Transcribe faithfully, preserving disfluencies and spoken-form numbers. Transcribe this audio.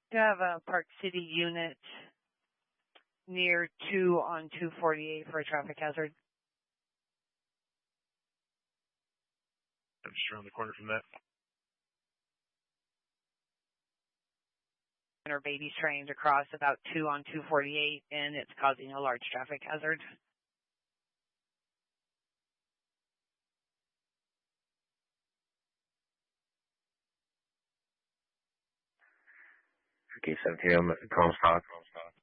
Do have a Park City unit near two on two forty-eight for a traffic hazard. I'm just around the corner from that. And our baby's trying to cross about two on two forty-eight, and it's causing a large traffic hazard. Okay, seventeen, Comstock.